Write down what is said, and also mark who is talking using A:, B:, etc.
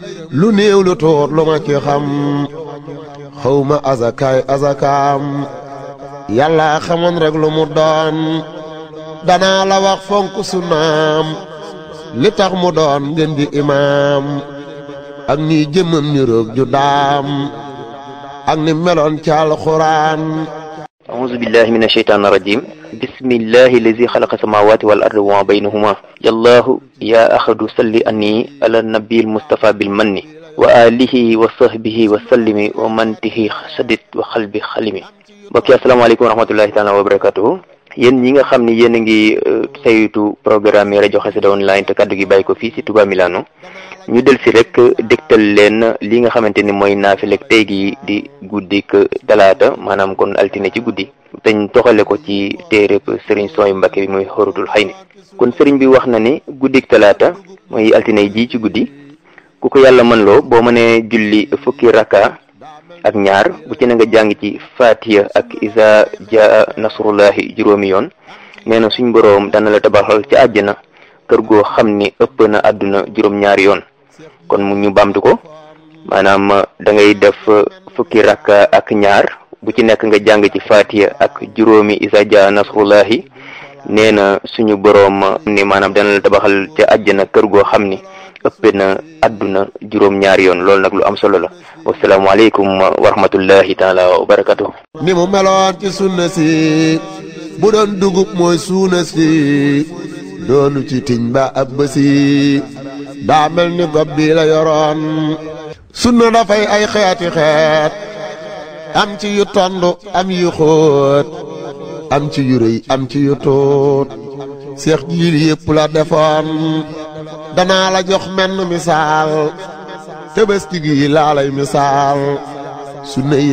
A: lu néew lu tuut lu ma ci xam xawma azakaay azakaam yàlla xamoon rek lu mu doon danaa la wax fonk sunnaam li tax mu doon ngeen di imaam ak ni jëmmam ni roog ju daam ak ni meloon ci alxuraan.
B: أعوذ بالله من الشيطان الرجيم بسم الله الذي خلق السماوات والأرض وما بينهما يا الله يا أحد صل أني على النبي المصطفى بالمن وآله وصحبه وسلم ومن به سدد وقلبي خلمي mbokk yi asalaamaaleykum wa rahmatullahi taala wa barakatuhu yéen ñi nga xam ne yéen a ngi saytu programme yi rajo Xassida online te kaddu gi bàyyi ko fii si Touba Milano ñu del si rek dégtal leen li nga xamante ni mooy naafilek tey gi di guddik talaata maanaam kon altine ci guddi dañ toxale ko ci téereb sëriñ Sooy Mbàkke bi muy Xóoratul Xayni kon sëriñ bi wax na ni guddik talaata mooy altine ji ci guddi ku ko yàlla mën loo boo mënee julli fukki raka ak ñaar bu ci na nga jàng ci Fatiha ak Iza Jaa Nasrullahi juróomi yoon nee na suñ boroom dana la tabaxal ci àjjana kër goo xam ni ëpp na àdduna juróom-ñaari yoon kon mu ñu bamtu ko maanaam da ngay def fukki rakka ak ñaar bu ci nekk nga jàng ci Fatiha ak juróomi Iza Jaa Nasrullahi nee na suñu boroom ni maanaam dana la tabaxal ci àjjana kër goo xam ni ëpp na àdduna juróom-ñaari yoon loolu nag lu am solo la wasalaamaaleykum wa rahmatullahi taala wa barakatuh
A: ni mu meloon ci sunna si bu doon dugub mooy suuna si doonu ci tiñ ba ab bësi daa mel ni gob bi la yoroon sunna dafay ay xeeti xeet am ci yu tondu am yu xóot am ci yu rëy am ci yu tuut seex jiil yépp la defoon danaa la jox menn misaal Tabaski gi laa lay misaal sunna yi